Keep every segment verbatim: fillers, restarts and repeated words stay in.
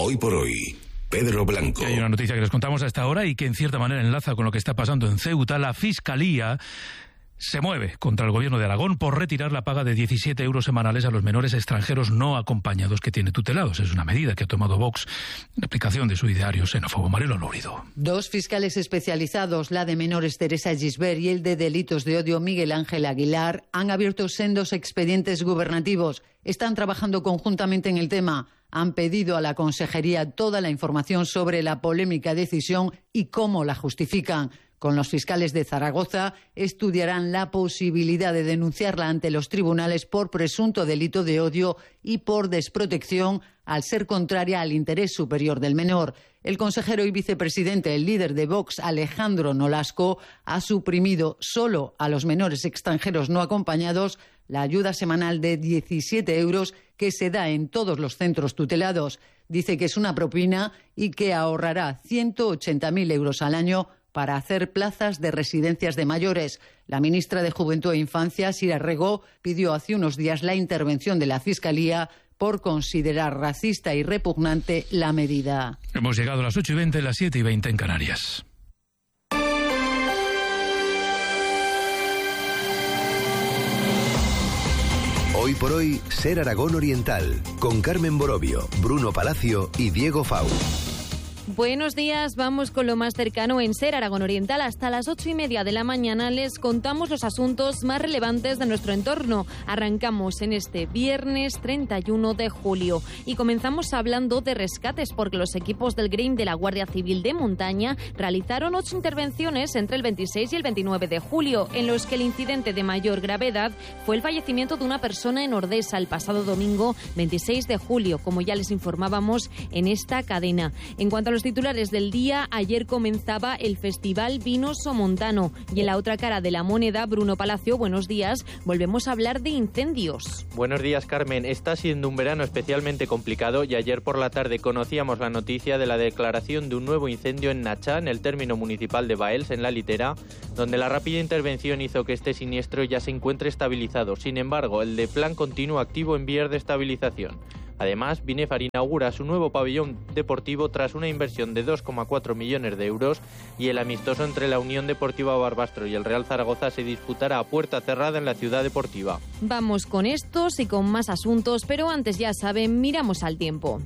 Hoy por hoy, Pedro Blanco. Hay una noticia que les contamos a esta hora y que en cierta manera enlaza con lo que está pasando en Ceuta. La Fiscalía se mueve contra el gobierno de Aragón por retirar la paga de diecisiete euros semanales a los menores extranjeros no acompañados que tiene tutelados. Es una medida que ha tomado Vox en aplicación de su ideario xenófobo. Marielo Lórido. Dos fiscales especializados, la de menores Teresa Gisbert y el de delitos de odio Miguel Ángel Aguilar, han abierto sendos expedientes gubernativos. Están trabajando conjuntamente en el tema. Han pedido a la Consejería toda la información sobre la polémica decisión y cómo la justifican. Con los fiscales de Zaragoza estudiarán la posibilidad de denunciarla ante los tribunales por presunto delito de odio y por desprotección al ser contraria al interés superior del menor. El consejero y vicepresidente, el líder de Vox, Alejandro Nolasco, ha suprimido solo a los menores extranjeros no acompañados la ayuda semanal de diecisiete euros que se da en todos los centros tutelados. Dice que es una propina y que ahorrará ciento ochenta mil euros al año para hacer plazas de residencias de mayores. La ministra de Juventud e Infancia, Sira Rego, pidió hace unos días la intervención de la Fiscalía por considerar racista y repugnante la medida. Hemos llegado a las ocho y veinte, las siete y veinte en Canarias. Hoy por hoy, Ser Aragón Oriental, con Carmen Borovio, Bruno Palacio y Diego Fau. Buenos días, vamos con lo más cercano en Ser Aragón Oriental. Hasta las ocho y media de la mañana les contamos los asuntos más relevantes de nuestro entorno. Arrancamos en este viernes treinta y uno de julio y comenzamos hablando de rescates porque los equipos del Green de la Guardia Civil de Montaña realizaron ocho intervenciones entre el veintiséis y el veintinueve de julio, en los que el incidente de mayor gravedad fue el fallecimiento de una persona en Ordesa el pasado domingo veintiséis de julio, como ya les informábamos en esta cadena. En cuanto a los titulares del día, ayer comenzaba el Festival Vino Somontano y en la otra cara de la moneda, Bruno Palacio, buenos días, volvemos a hablar de incendios. Buenos días, Carmen. Está siendo un verano especialmente complicado y ayer por la tarde conocíamos la noticia de la declaración de un nuevo incendio en Nachá, en el término municipal de Baels, en La Litera, donde la rápida intervención hizo que este siniestro ya se encuentre estabilizado. Sin embargo, el de plan continúa activo en vías de estabilización. Además, Binefar inaugura su nuevo pabellón deportivo tras una inversión de dos coma cuatro millones de euros y el amistoso entre la Unión Deportiva Barbastro y el Real Zaragoza se disputará a puerta cerrada en la ciudad deportiva. Vamos con estos y con más asuntos, pero antes, ya saben, miramos al tiempo.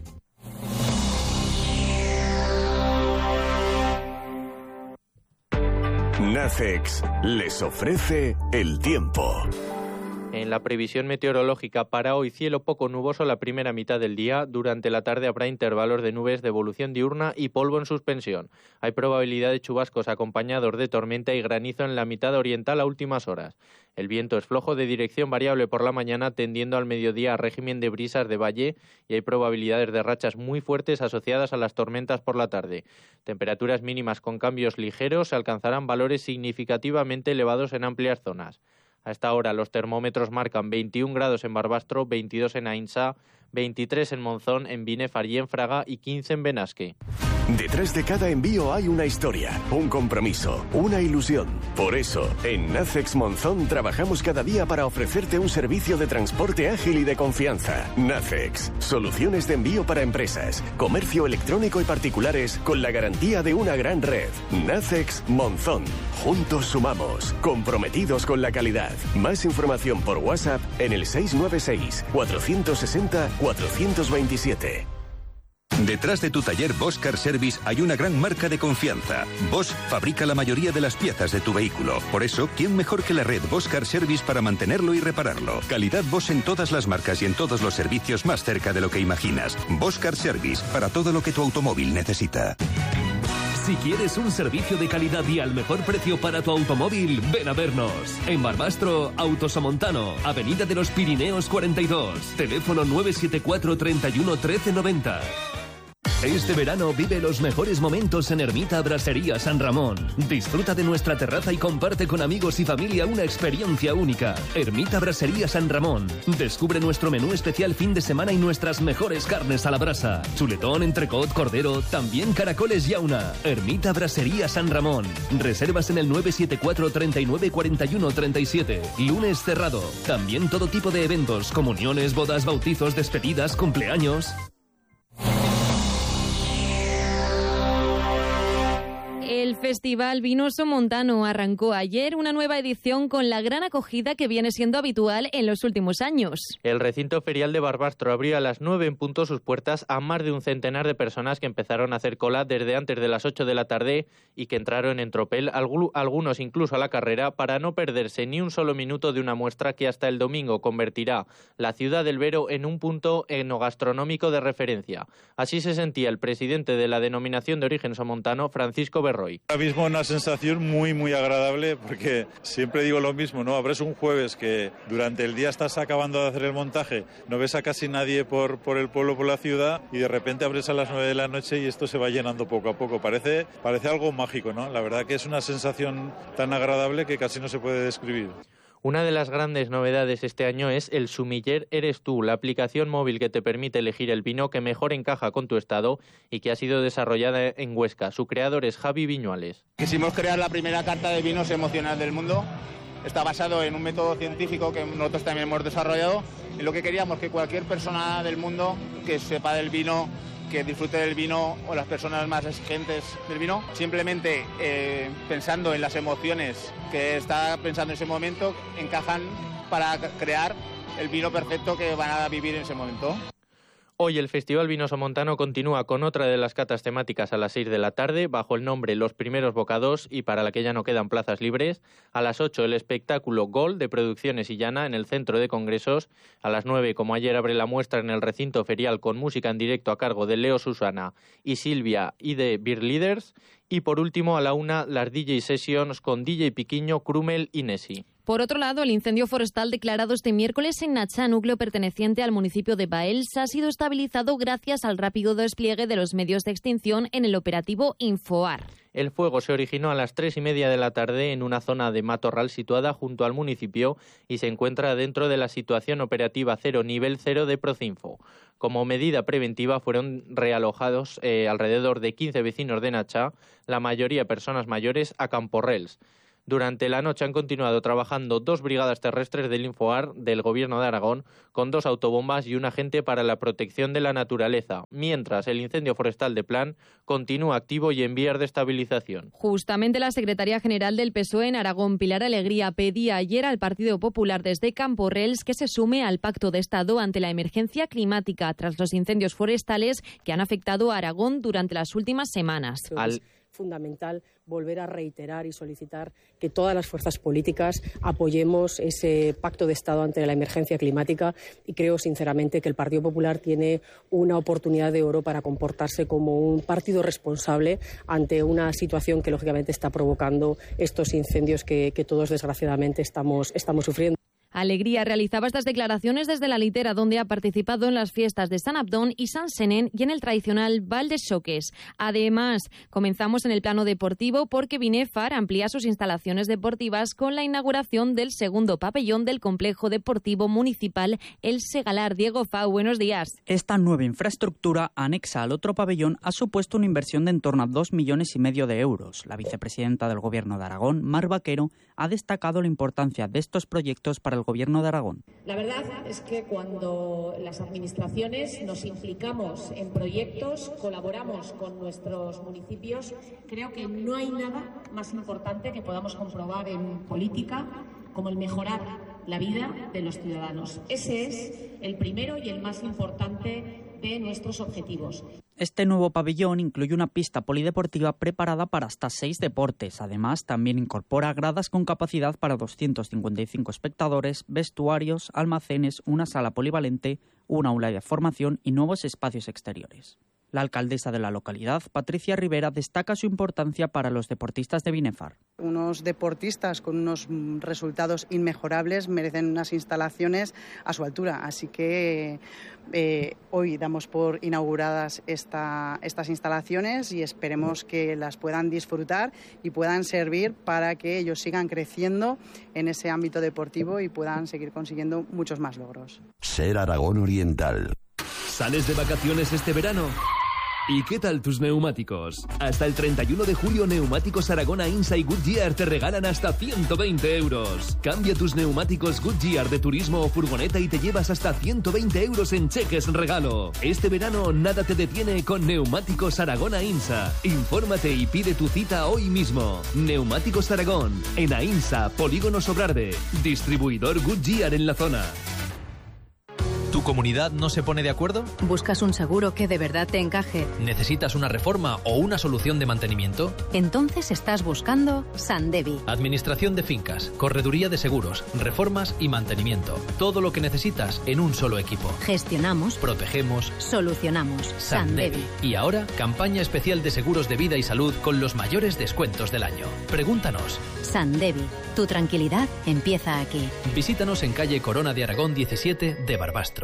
Nacex les ofrece el tiempo. En la previsión meteorológica para hoy, cielo poco nuboso la primera mitad del día. Durante la tarde habrá intervalos de nubes de evolución diurna y polvo en suspensión. Hay probabilidad de chubascos acompañados de tormenta y granizo en la mitad oriental a últimas horas. El viento es flojo de dirección variable por la mañana, tendiendo al mediodía a régimen de brisas de valle, y hay probabilidades de rachas muy fuertes asociadas a las tormentas por la tarde. Temperaturas mínimas con cambios ligeros alcanzarán valores significativamente elevados en amplias zonas. A esta hora los termómetros marcan veintiún grados en Barbastro, veintidós en Ainsa, veintitrés en Monzón, en Binefar y en Fraga y quince en Benasque. Detrás de cada envío hay una historia, un compromiso, una ilusión. Por eso, en Nacex Monzón trabajamos cada día para ofrecerte un servicio de transporte ágil y de confianza. Nacex, soluciones de envío para empresas, comercio electrónico y particulares con la garantía de una gran red. Nacex Monzón. Juntos sumamos, comprometidos con la calidad. Más información por WhatsApp en el seis nueve seis, cuatro seis cero, cuatro dos siete. Detrás de tu taller Bosch Car Service hay una gran marca de confianza. Bosch fabrica la mayoría de las piezas de tu vehículo. Por eso, ¿quién mejor que la red Bosch Car Service para mantenerlo y repararlo? Calidad Bosch en todas las marcas y en todos los servicios más cerca de lo que imaginas. Bosch Car Service, para todo lo que tu automóvil necesita. Si quieres un servicio de calidad y al mejor precio para tu automóvil, ven a vernos. En Barbastro, Autosomontano, Avenida de los Pirineos cuarenta y dos. Teléfono nueve siete cuatro, treinta y uno, trece noventa. Este verano vive los mejores momentos en Ermita Brasería San Ramón. Disfruta de nuestra terraza y comparte con amigos y familia una experiencia única. Ermita Brasería San Ramón. Descubre nuestro menú especial fin de semana y nuestras mejores carnes a la brasa. Chuletón, entrecot, cordero, también caracoles y auna. Ermita Brasería San Ramón. Reservas en el nueve siete cuatro, treinta y nueve, cuarenta y uno, treinta y siete. Lunes cerrado. También todo tipo de eventos, comuniones, bodas, bautizos, despedidas, cumpleaños. El Festival Vino Somontano arrancó ayer una nueva edición con la gran acogida que viene siendo habitual en los últimos años. El recinto ferial de Barbastro abrió a las nueve en punto sus puertas a más de un centenar de personas que empezaron a hacer cola desde antes de las ocho de la tarde y que entraron en tropel, algunos incluso a la carrera, para no perderse ni un solo minuto de una muestra que hasta el domingo convertirá la ciudad del Vero en un punto enogastronómico de referencia. Así se sentía el presidente de la denominación de origen somontano, Francisco Berroy. Ahora mismo una sensación muy muy agradable, porque siempre digo lo mismo, ¿no? Abres un jueves que durante el día estás acabando de hacer el montaje, no ves a casi nadie por, por el pueblo, por la ciudad, y de repente abres a las nueve de la noche y esto se va llenando poco a poco. Parece, parece algo mágico, ¿no? La verdad que es una sensación tan agradable que casi no se puede describir. Una de las grandes novedades este año es el Sumiller Eres Tú, la aplicación móvil que te permite elegir el vino que mejor encaja con tu estado y que ha sido desarrollada en Huesca. Su creador es Javi Viñuales. Quisimos crear la primera carta de vinos emocional del mundo. Está basado en un método científico que nosotros también hemos desarrollado, y lo que queríamos que cualquier persona del mundo que sepa del vino, que disfrute del vino, o las personas más exigentes del vino, simplemente eh, pensando en las emociones que está pensando en ese momento, encajan para crear el vino perfecto que van a vivir en ese momento. Hoy el Festival Vino Somontano continúa con otra de las catas temáticas a las seis de la tarde, bajo el nombre Los Primeros Bocados, y para la que ya no quedan plazas libres. A las ocho el espectáculo Gol de Producciones Illana en el Centro de Congresos. A las nueve, como ayer, abre la muestra en el recinto ferial con música en directo a cargo de Leo Susana y Silvia y de Beer Leaders. Y por último, a la una, las D J Sessions con D J Piquiño, Krumel y Nessi. Por otro lado, el incendio forestal declarado este miércoles en Nachá, núcleo perteneciente al municipio de Baels, ha sido estabilizado gracias al rápido despliegue de los medios de extinción en el operativo Infoar. El fuego se originó a las tres y media de la tarde en una zona de matorral situada junto al municipio y se encuentra dentro de la situación operativa cero, nivel cero de Procinfo. Como medida preventiva fueron realojados eh, alrededor de quince vecinos de Nachá, la mayoría personas mayores, a Camporrels. Durante la noche han continuado trabajando dos brigadas terrestres del Infoar del Gobierno de Aragón con dos autobombas y un agente para la protección de la naturaleza, mientras el incendio forestal de Plan continúa activo y en vías de estabilización. Justamente la secretaria general del P S O E en Aragón, Pilar Alegría, pedía ayer al Partido Popular desde Camporrels que se sume al Pacto de Estado ante la emergencia climática tras los incendios forestales que han afectado a Aragón durante las últimas semanas. Al fundamental volver a reiterar y solicitar que todas las fuerzas políticas apoyemos ese pacto de Estado ante la emergencia climática, y creo sinceramente que el Partido Popular tiene una oportunidad de oro para comportarse como un partido responsable ante una situación que lógicamente está provocando estos incendios que, que todos desgraciadamente estamos, estamos sufriendo. Alegría realizaba estas declaraciones desde la litera, donde ha participado en las fiestas de San Abdón y San Senén y en el tradicional Val de Xoques. Además, comenzamos en el plano deportivo porque Binefar amplía sus instalaciones deportivas con la inauguración del segundo pabellón del complejo deportivo municipal El Segalar. Diego Fau, buenos días. Esta nueva infraestructura anexa al otro pabellón ha supuesto una inversión de en torno a dos millones y medio de euros. La vicepresidenta del Gobierno de Aragón, Mar Vaquero, ha destacado la importancia de estos proyectos para el Gobierno de Aragón. La verdad es que cuando las administraciones nos implicamos en proyectos, colaboramos con nuestros municipios, creo que no hay nada más importante que podamos comprobar en política como el mejorar la vida de los ciudadanos. Ese es el primero y el más importante de nuestros objetivos. Este nuevo pabellón incluye una pista polideportiva preparada para hasta seis deportes. Además, también incorpora gradas con capacidad para doscientos cincuenta y cinco espectadores, vestuarios, almacenes, una sala polivalente, una aula de formación y nuevos espacios exteriores. La alcaldesa de la localidad, Patricia Rivera, destaca su importancia para los deportistas de Binefar. Unos deportistas con unos resultados inmejorables merecen unas instalaciones a su altura. Así que eh, hoy damos por inauguradas esta, estas instalaciones y esperemos que las puedan disfrutar y puedan servir para que ellos sigan creciendo en ese ámbito deportivo y puedan seguir consiguiendo muchos más logros. Ser Aragón Oriental. ¿Sales de vacaciones este verano? ¿Y qué tal tus neumáticos? Hasta el treinta y uno de julio, Neumáticos Aragón, Ainsa y Goodyear te regalan hasta ciento veinte euros. Cambia tus neumáticos Goodyear de turismo o furgoneta y te llevas hasta ciento veinte euros en cheques regalo. Este verano nada te detiene con Neumáticos Aragón Ainsa. Infórmate y pide tu cita hoy mismo. Neumáticos Aragón, en Ainsa, Polígono Sobrarbe. Distribuidor Goodyear en la zona. ¿Tu comunidad no se pone de acuerdo? ¿Buscas un seguro que de verdad te encaje? ¿Necesitas una reforma o una solución de mantenimiento? Entonces estás buscando Sandevi. Administración de fincas, correduría de seguros, reformas y mantenimiento. Todo lo que necesitas en un solo equipo. Gestionamos, protegemos, solucionamos. Sandevi. Sandevi. Y ahora, campaña especial de seguros de vida y salud con los mayores descuentos del año. Pregúntanos. Sandevi. Tu tranquilidad empieza aquí. Visítanos en calle Corona de Aragón diecisiete de Barbastro.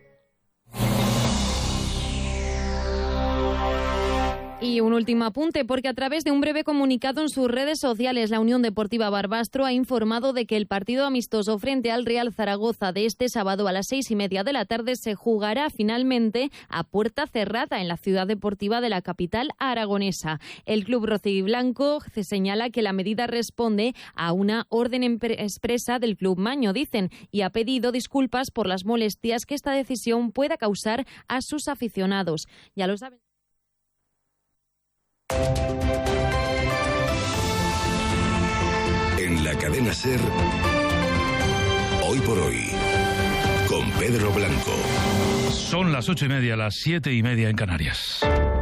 Y un último apunte, porque a través de un breve comunicado en sus redes sociales, la Unión Deportiva Barbastro ha informado de que el partido amistoso frente al Real Zaragoza de este sábado a las seis y media de la tarde se jugará finalmente a puerta cerrada en la ciudad deportiva de la capital aragonesa. El club rojiblanco se señala que la medida responde a una orden expresa del club maño, dicen, y ha pedido disculpas por las molestias que esta decisión pueda causar a sus aficionados. Ya lo saben. En la cadena SER, hoy por hoy, con Pedro Blanco. Son las ocho y media, las siete y media en Canarias.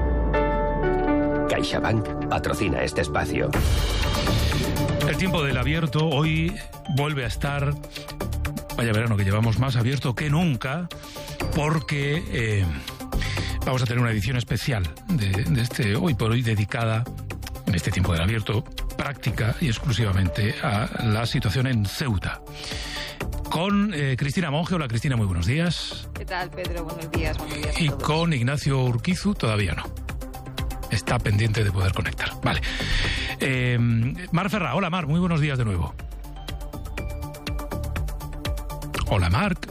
CaixaBank patrocina este espacio. El tiempo del abierto hoy vuelve a estar, vaya verano que llevamos, más abierto que nunca, porque eh, vamos a tener una edición especial de, de este hoy por hoy dedicada, en este tiempo del abierto, práctica y exclusivamente a la situación en Ceuta. Con eh, Cristina Monge. Hola Cristina, muy buenos días. ¿Qué tal, Pedro? Buenos días, buenos días a Y todos. con Ignacio Urquizu todavía no. Está pendiente de poder conectar. Vale. Eh, Mar Ferrá. Hola Mar, muy buenos días de nuevo. Hola Marc.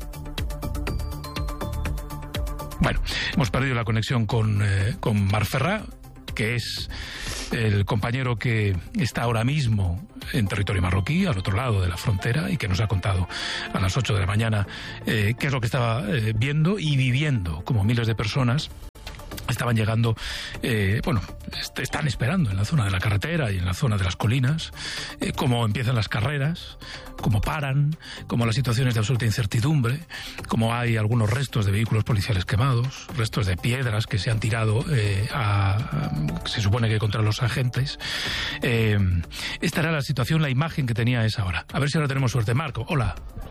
Bueno, hemos perdido la conexión con, eh, con Mar Ferrá, que es el compañero que está ahora mismo en territorio marroquí, al otro lado de la frontera, y que nos ha contado a las ocho de la mañana eh, qué es lo que estaba eh, viendo y viviendo, como miles de personas estaban llegando, eh, bueno, est- están esperando en la zona de la carretera y en la zona de las colinas, eh, cómo empiezan las carreras, cómo paran, cómo las situaciones de absoluta incertidumbre, cómo hay algunos restos de vehículos policiales quemados, restos de piedras que se han tirado, eh, a, a, se supone que contra los agentes. Eh, esta era la situación, la imagen que tenía a esa hora. A ver si ahora tenemos suerte. Marco, hola.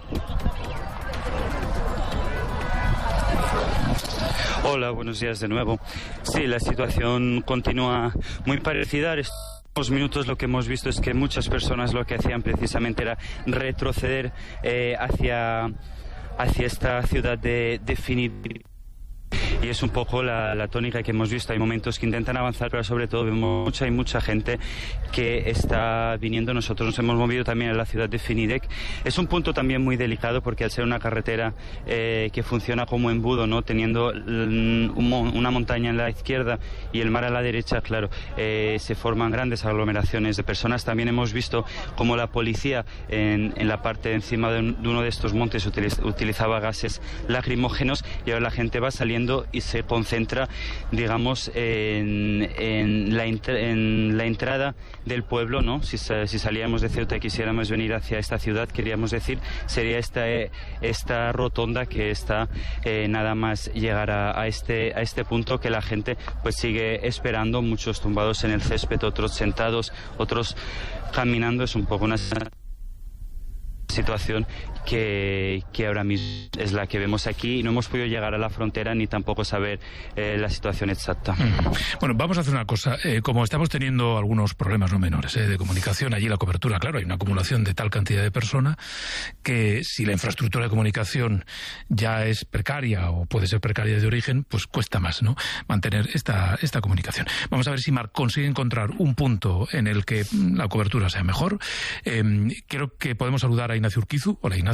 Hola, buenos días de nuevo. Sí, la situación continúa muy parecida. Estos minutos lo que hemos visto es que muchas personas lo que hacían precisamente era retroceder eh, hacia, hacia esta ciudad de, de Finid. Y es un poco la, la tónica que hemos visto. Hay momentos que intentan avanzar, pero sobre todo vemos mucha y mucha gente que está viniendo. Nosotros nos hemos movido también a la ciudad de Finidec. Es un punto también muy delicado porque al ser una carretera eh, que funciona como embudo, ¿no? Teniendo un, una montaña en la izquierda y el mar a la derecha, claro, eh, se forman grandes aglomeraciones de personas. También hemos visto cómo la policía en, en la parte de encima de, un, de uno de estos montes utiliz, utilizaba gases lacrimógenos, y ahora la gente va saliendo y se concentra, digamos, en, en, la, en la entrada del pueblo, ¿no? Si, si salíamos de Ceuta y quisiéramos venir hacia esta ciudad, queríamos decir, sería esta, esta rotonda que está eh, nada más llegar a, a, este, a este punto, que la gente pues sigue esperando, muchos tumbados en el césped, otros sentados, otros caminando. Es un poco una situación que, que ahora mismo es la que vemos aquí, y no hemos podido llegar a la frontera ni tampoco saber eh, la situación exacta. Mm. Bueno, vamos a hacer una cosa. Eh, como estamos teniendo algunos problemas no menores eh, de comunicación, allí la cobertura, claro, hay una acumulación de tal cantidad de personas que si la infraestructura de comunicación ya es precaria o puede ser precaria de origen, pues cuesta más, ¿no?, mantener esta, esta comunicación. Vamos a ver si Marc consigue encontrar un punto en el que la cobertura sea mejor. Eh, creo que podemos saludar a Ignacio Urquizu. Hola, Ignacio.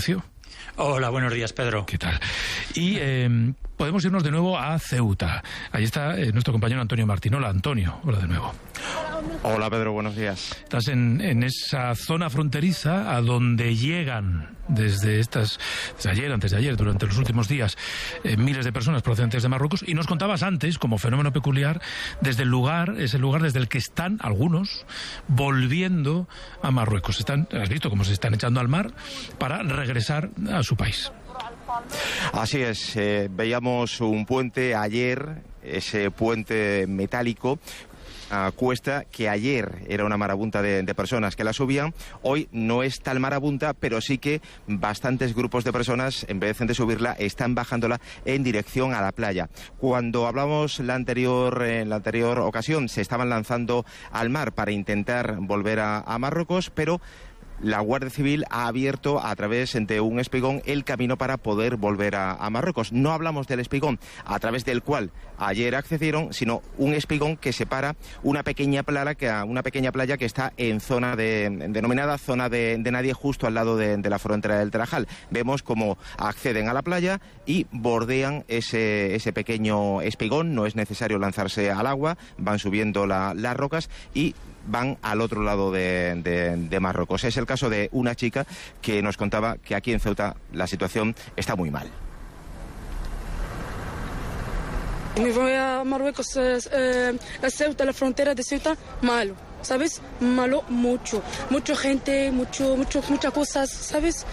Hola, buenos días, Pedro. ¿Qué tal? Y eh, podemos irnos de nuevo a Ceuta. Ahí está eh, nuestro compañero Antonio Martín. Hola, Antonio. Hola de nuevo. Hola, Pedro. Buenos días. Estás en, en esa zona fronteriza a donde llegan desde estas, desde ayer, antes de ayer, durante los últimos días, eh, miles de personas procedentes de Marruecos. Y nos contabas antes, como fenómeno peculiar, desde el lugar, es el lugar desde el que están algunos volviendo a Marruecos. Están, has visto cómo se están echando al mar para regresar a su país. Así es, eh, veíamos un puente ayer, ese puente metálico, a cuesta que ayer era una marabunta de, de personas que la subían. Hoy no es tal marabunta, pero sí que bastantes grupos de personas, en vez de subirla, están bajándola en dirección a la playa. Cuando hablamos la anterior, en la anterior ocasión, se estaban lanzando al mar para intentar volver a, a Marruecos, pero la Guardia Civil ha abierto a través de un espigón el camino para poder volver a, a Marruecos. No hablamos del espigón a través del cual ayer accedieron, sino un espigón que separa una pequeña playa que, una pequeña playa que está en zona de, denominada zona de, de nadie, justo al lado de, de la frontera del Tarajal. Vemos cómo acceden a la playa y bordean ese, ese pequeño espigón. No es necesario lanzarse al agua, van subiendo la, las rocas y van al otro lado de, de, de Marruecos. Es el caso de una chica que nos contaba que aquí en Ceuta la situación está muy mal. Me voy a Marruecos, eh, a Ceuta, la frontera de Ceuta, malo, ¿sabes? Malo mucho, mucha gente, mucho, mucho, muchas cosas, ¿sabes?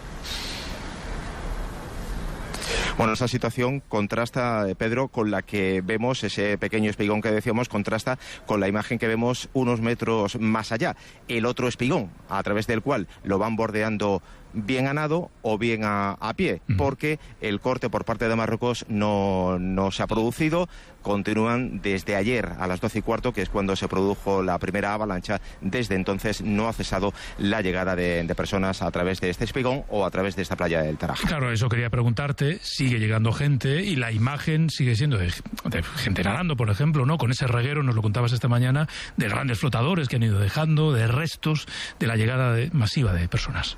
Bueno, esa situación contrasta, Pedro, con la que vemos, ese pequeño espigón que decíamos, contrasta con la imagen que vemos unos metros más allá. El otro espigón, a través del cual lo van bordeando bien a nado o bien a, a pie, porque el corte por parte de Marruecos no, no se ha producido. Continúan desde ayer a las doce y cuarto, que es cuando se produjo la primera avalancha. Desde entonces no ha cesado la llegada de, de personas a través de este espigón o a través de esta playa del Tarajal. Claro, eso quería preguntarte. Sigue llegando gente y la imagen sigue siendo de, de gente nadando, por ejemplo, ¿no? Con ese reguero, nos lo contabas esta mañana, de grandes flotadores que han ido dejando, de restos de la llegada de, masiva de personas.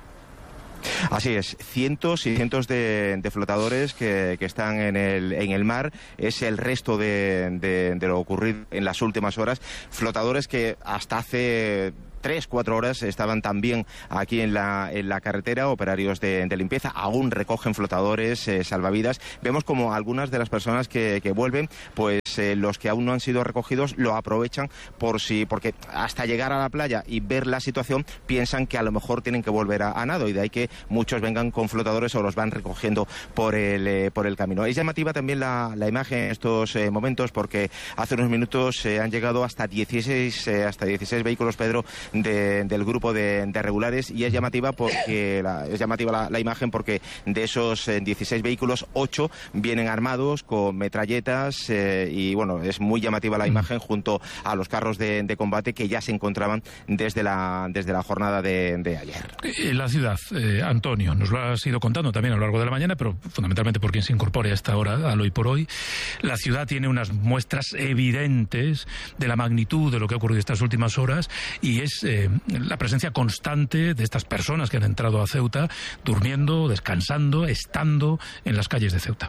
Así es, cientos y cientos de, de flotadores que, que están en el, en el mar. Es el resto de, de, de lo ocurrido en las últimas horas. Flotadores que hasta hace tres, cuatro horas estaban también aquí en la, en la carretera, operarios de, de limpieza, aún recogen flotadores, eh, salvavidas. Vemos como algunas de las personas que, que vuelven, pues eh, los que aún no han sido recogidos lo aprovechan por si, porque hasta llegar a la playa y ver la situación piensan que a lo mejor tienen que volver a, a nado, y de ahí que muchos vengan con flotadores o los van recogiendo por el, eh, por el camino. Es llamativa también la, la imagen en estos eh, momentos, porque hace unos minutos eh, han llegado hasta dieciséis, eh, hasta dieciséis vehículos, Pedro, De, del grupo de, de regulares, y es llamativa porque la, es llamativa la, la imagen porque de esos eh, dieciséis vehículos, ocho vienen armados con metralletas eh, y bueno, es muy llamativa la imagen junto a los carros de, de combate que ya se encontraban desde la, desde la jornada de, de ayer. En la ciudad, eh, Antonio, nos lo has ido contando también a lo largo de la mañana, pero fundamentalmente por quien se incorpore a esta hora, al hoy por hoy. La ciudad tiene unas muestras evidentes de la magnitud de lo que ha ocurrido estas últimas horas, y es eh, la presencia constante de estas personas que han entrado a Ceuta, durmiendo, descansando, estando en las calles de Ceuta.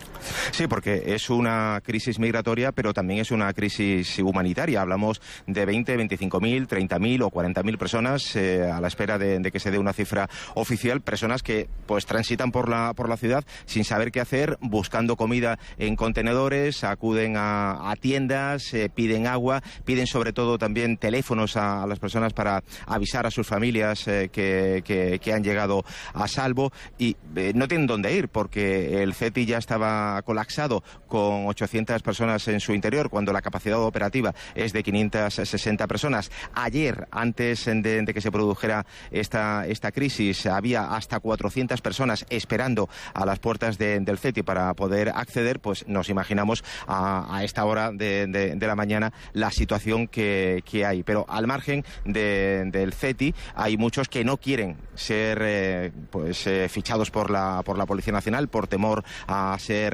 Sí, porque es una crisis migratoria, pero también es una crisis humanitaria. Hablamos de veinte, veinticinco mil, treinta mil o cuarenta mil personas eh, a la espera de, de que se dé una cifra oficial. Personas que pues transitan por la, por la ciudad sin saber qué hacer, buscando comida en contenedores, acuden a, a tiendas, eh, piden agua, piden sobre todo también teléfonos a, a las personas para avisar a sus familias eh, que, que, que han llegado a salvo, y eh, no tienen dónde ir porque el CETI ya estaba colapsado con ochocientas personas en su interior, cuando la capacidad operativa es de quinientas sesenta personas. Ayer, antes de, de que se produjera esta, esta crisis, había hasta cuatrocientas personas esperando a las puertas de, del CETI para poder acceder. Pues nos imaginamos a, a esta hora de, de, de la mañana la situación que, que hay. Pero al margen de, del CETI hay muchos que no quieren ser eh, pues eh, fichados por la, por la Policía Nacional por temor a ser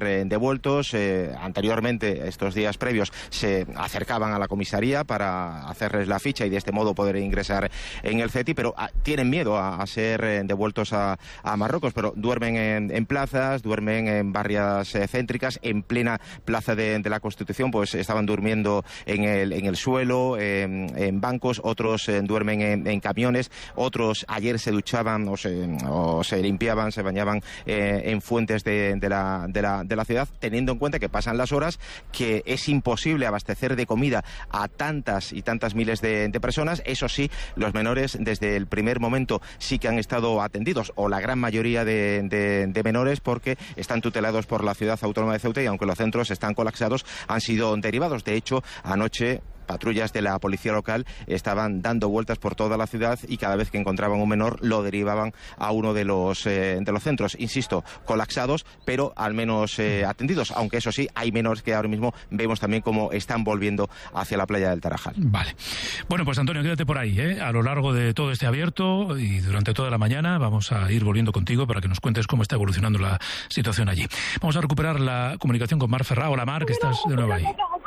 eh, devueltos. Eh, anteriormente, estos días previos, se acercaban a la comisaría para hacerles la ficha y de este modo poder ingresar en el CETI, pero a, tienen miedo a, a ser eh, devueltos a, a Marruecos, pero duermen en, en plazas, duermen en barrias eh, céntricas, en plena plaza de, de la Constitución, pues estaban durmiendo en el, en el suelo, en, en bancos, otros eh, duermen en, en camiones, otros ayer se duchaban o se, o se limpiaban, se bañaban eh, en fuentes de, de, la, de, la, de la ciudad, teniendo en cuenta que pasan las horas, que es imposible abastecer de comida a tantas y tantas miles de, de personas. Eso sí, los menores desde el primer momento sí que han estado atendidos, o la gran mayoría de, de, de menores, porque están tutelados por la ciudad autónoma de Ceuta, y aunque los centros están colapsados, han sido derivados. De hecho, anoche patrullas de la policía local estaban dando vueltas por toda la ciudad y cada vez que encontraban un menor lo derivaban a uno de los eh, de los centros, insisto, colapsados, pero al menos eh, atendidos, aunque eso sí, hay menores que ahora mismo vemos también cómo están volviendo hacia la playa del Tarajal. Vale. Bueno, pues Antonio, quédate por ahí, ¿eh? A lo largo de todo este abierto y durante toda la mañana vamos a ir volviendo contigo para que nos cuentes cómo está evolucionando la situación allí. Vamos a recuperar la comunicación con Mar Ferrá. Hola, Mar, que estás de nuevo ahí.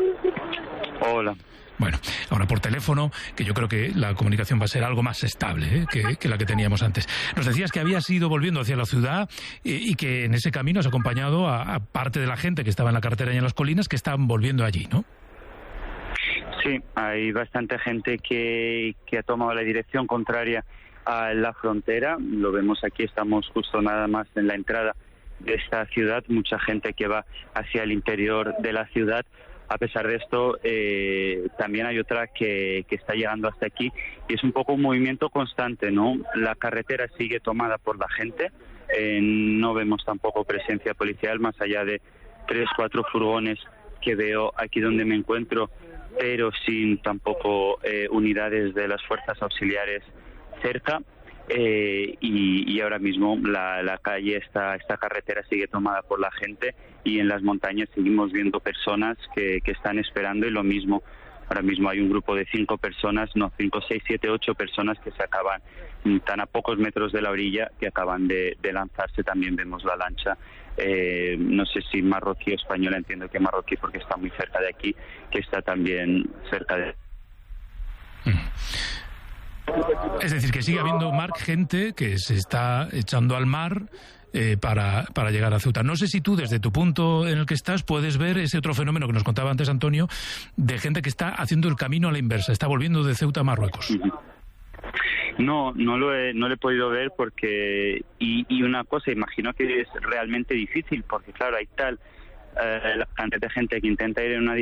Hola. Bueno, ahora por teléfono, que yo creo que la comunicación va a ser algo más estable, ¿eh? que, que la que teníamos antes. Nos decías que habías ido volviendo hacia la ciudad y, y que en ese camino has acompañado a, a parte de la gente que estaba en la carretera y en las colinas que estaban volviendo allí, ¿no? Sí, hay bastante gente que, que ha tomado la dirección contraria a la frontera. Lo vemos aquí, estamos justo nada más en la entrada de esta ciudad. Mucha gente que va hacia el interior de la ciudad. A pesar de esto, eh, también hay otra que, que está llegando hasta aquí y es un poco un movimiento constante, ¿no? La carretera sigue tomada por la gente, eh, no vemos tampoco presencia policial más allá de tres, cuatro furgones que veo aquí donde me encuentro, pero sin tampoco eh, unidades de las fuerzas auxiliares cerca. Eh, y, y ahora mismo la, la calle, esta, esta carretera sigue tomada por la gente y en las montañas seguimos viendo personas que, que están esperando y lo mismo. Ahora mismo hay un grupo de cinco personas, no, cinco, seis, siete, ocho personas que se acaban tan a pocos metros de la orilla que acaban de, de lanzarse. También vemos la lancha, eh, no sé si marroquí o española, entiendo que marroquí porque está muy cerca de aquí, que está también cerca de... Es decir, que sigue habiendo, Marc, gente que se está echando al mar eh, para, para llegar a Ceuta. No sé si tú, desde tu punto en el que estás, puedes ver ese otro fenómeno que nos contaba antes Antonio, de gente que está haciendo el camino a la inversa, está volviendo de Ceuta a Marruecos. No, no lo he, no lo he podido ver porque... Y, y una cosa, imagino que es realmente difícil porque, claro, hay tal eh, la cantidad de gente que intenta ir en una